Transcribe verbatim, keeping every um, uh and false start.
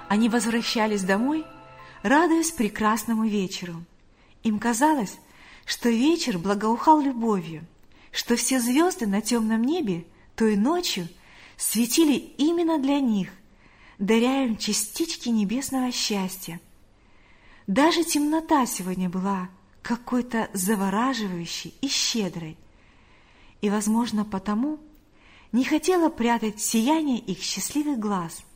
Они возвращались домой, радуясь прекрасному вечеру. Им казалось, что вечер благоухал любовью, что все звезды на темном небе той ночью светили именно для них, даря им частички небесного счастья. Даже темнота сегодня была какой-то завораживающей и щедрой, и, возможно, потому не хотела прятать сияние их счастливых глаз.